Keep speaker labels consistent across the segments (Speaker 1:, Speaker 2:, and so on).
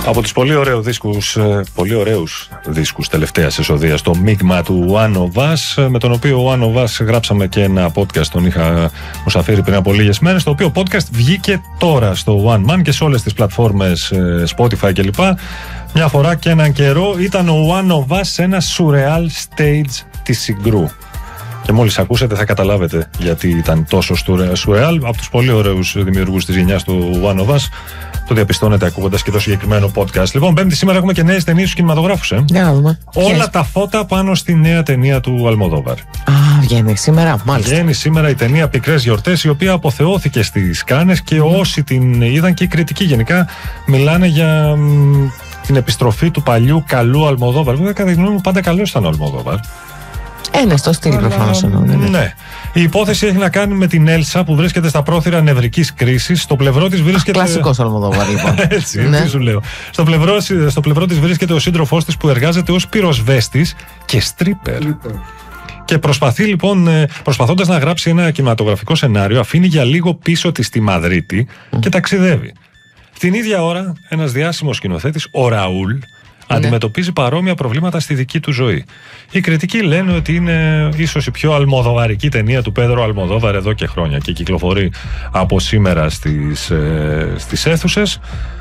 Speaker 1: Από τους πολύ ωραίους δίσκους τελευταίας εσοδείας, το μείγμα του One of Us, με τον οποίο One of Us γράψαμε και ένα podcast, τον είχα μουσαφίρει πριν από λίγες μέρες, το οποίο podcast βγήκε τώρα στο One Man και σε όλες τις πλατφόρμες Spotify κλπ. Μια φορά και έναν καιρό ήταν ο One of Us σε ένα surreal stage της Συγκρού. Και μόλις ακούσετε θα καταλάβετε γιατί ήταν τόσο surreal. Από τους πολύ ωραίους δημιουργούς της γενιάς του One of Us. Το διαπιστώνετε ακούγοντας και το συγκεκριμένο podcast. Λοιπόν, Πέμπτη σήμερα έχουμε και νέες ταινίες στους κινηματογράφους.
Speaker 2: Για να δούμε.
Speaker 1: Όλα τα φώτα πάνω στη νέα ταινία του Αλμοδόβαρ.
Speaker 2: Βγαίνει σήμερα, μάλιστα.
Speaker 1: Βγαίνει σήμερα η ταινία Πικρές Γιορτές, η οποία αποθεώθηκε στις Κάνες και όσοι την είδαν και οι κριτικοί γενικά μιλάνε για την επιστροφή του παλιού καλού Αλμοδόβαρ. Βέβαια, κατά τη γνώμη μου, πάντα καλός ήταν ο Αλμοδόβαρ.
Speaker 2: Στο στυλ προφανώς εννοούν.
Speaker 1: Ναι. Η υπόθεση έχει να κάνει με την Έλσα που βρίσκεται στα πρόθυρα νευρικής κρίσης. Στο πλευρό της βρίσκεται.
Speaker 2: Κλασικός Αλμοδόβαρ, λοιπόν.
Speaker 1: Έτσι, τι σου λέω. Στο πλευρό της βρίσκεται ο σύντροφός της που εργάζεται ως πυροσβέστης και στρίπερ. Και προσπαθεί λοιπόν, προσπαθώντας να γράψει ένα κινηματογραφικό σενάριο, αφήνει για λίγο πίσω της τη Μαδρίτη και ταξιδεύει. Την ίδια ώρα, ένας διάσημος σκηνοθέτης, ο Ραούλ, αντιμετωπίζει παρόμοια προβλήματα στη δική του ζωή. Οι κριτικοί λένε ότι είναι ίσως η πιο αλμοδοβαρική ταινία του Πέδρο Αλμοδόβαρ εδώ και χρόνια και κυκλοφορεί από σήμερα στις αίθουσες.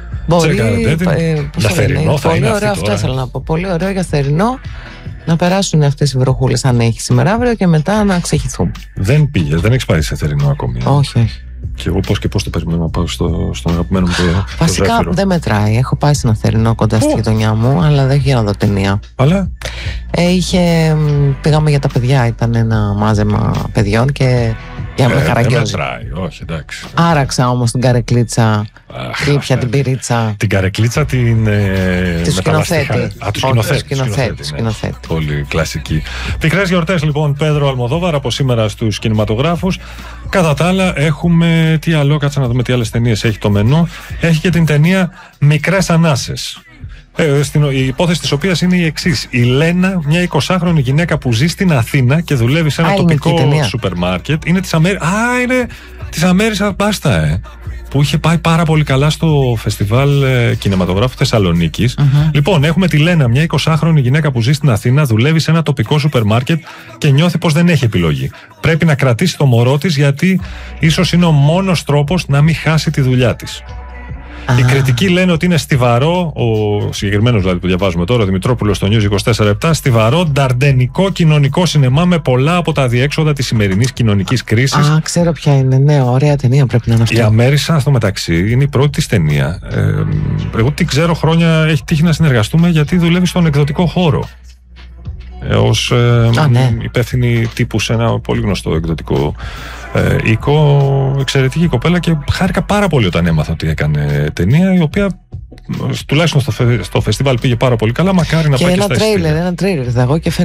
Speaker 1: Για θερινό θα είναι.
Speaker 2: Πολύ ωραίο, αυτό ήθελα να πω. Πολύ ωραίο για θερινό. Να περάσουν αυτές οι βροχούλες αν έχει σήμερα αύριο και μετά να ξεχυθούν.
Speaker 1: Δεν πήγες, δεν έχεις πάει σε θερινό ακόμη.
Speaker 2: Όχι.
Speaker 1: Και εγώ πώς το περιμένω να πάω στον αγαπημένο μου το
Speaker 2: βασικά
Speaker 1: ζέφυρο.
Speaker 2: Δεν μετράει. Έχω πάει σε ένα θερινό κοντά στη γειτονιά μου, αλλά δεν για να δω ταινία.
Speaker 1: Αλλά
Speaker 2: πήγαμε για τα παιδιά, ήταν ένα μάζεμα παιδιών και για με χαραγκιόζη.
Speaker 1: Δεν μετράει, όχι, εντάξει.
Speaker 2: Άραξα όμως την καρεκλίτσα, ήπια την πυρίτσα.
Speaker 1: Την καρεκλίτσα την
Speaker 2: σκηνοθέτη.
Speaker 1: Του σκηνοθέτη. Πολύ κλασική. Πικρές γιορτές λοιπόν, Πέδρο Αλμοδόβαρ, από σήμερα στους κινηματογράφους. Κατά τα άλλα έχουμε, τι άλλο, κάτσε να δούμε τι άλλες ταινίες έχει το μενού. Έχει και την ταινία Μικρές Ανάσες. Η υπόθεση της οποίας είναι η εξής. Η Λένα, μια 20χρονη γυναίκα που ζει στην Αθήνα και δουλεύει σε ένα τοπικό σούπερ μάρκετ. Είναι της Αμέρισα Μπάστα, που είχε πάει πάρα πολύ καλά στο φεστιβάλ κινηματογράφου Θεσσαλονίκης. Λοιπόν, έχουμε τη Λένα, μια 20χρονη γυναίκα που ζει στην Αθήνα, δουλεύει σε ένα τοπικό σούπερ μάρκετ και νιώθει πως δεν έχει επιλογή. Πρέπει να κρατήσει το μωρό της γιατί ίσως είναι ο μόνος τρόπος να μην χάσει τη δουλειά της. Οι κριτικοί λένε ότι είναι στιβαρό, ο συγκεκριμένος δηλαδή που διαβάζουμε τώρα, ο Δημητρόπουλος στο News 24/7, στιβαρό νταρντενικό κοινωνικό σινεμά με πολλά από τα αδιέξοδα της σημερινής κοινωνικής κρίσης.
Speaker 2: Ξέρω ποια είναι, ναι, ωραία ταινία πρέπει να είναι αυτή.
Speaker 1: Η Αμέρισα, στο μεταξύ, είναι η πρώτη της ταινία. Εγώ την ξέρω χρόνια, έχει τύχει να συνεργαστούμε γιατί δουλεύει στον εκδοτικό χώρο. Ως υπεύθυνη τύπου σε ένα πολύ γνωστό εκδοτικό οίκο, εξαιρετική κοπέλα και χάρηκα πάρα πολύ όταν έμαθα ότι έκανε ταινία, η οποία τουλάχιστον στο φεστιβάλ πήγε πάρα πολύ καλά, μακάρι να πάει και στα εισιτήρια.
Speaker 2: Ένα τρέιλερ, εγώ και